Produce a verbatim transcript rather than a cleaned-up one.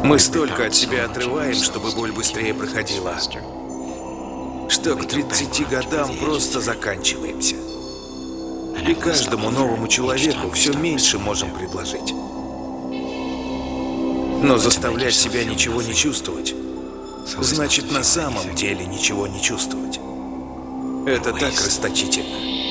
Мы столько от себя отрываем, чтобы боль быстрее проходила, что к тридцати годам просто заканчиваемся. И каждому новому человеку все меньше можем предложить. Но заставлять себя ничего не чувствовать, значит на самом деле ничего не чувствовать. Это так расточительно.